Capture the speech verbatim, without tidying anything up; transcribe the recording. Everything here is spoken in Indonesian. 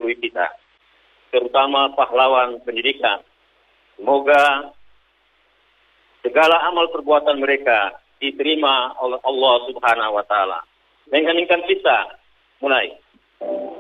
mendahului kita, terutama pahlawan pendidikan. Semoga segala amal perbuatan mereka diterima oleh Allah Subhanahu wa taala. Menginginkan kita mulai.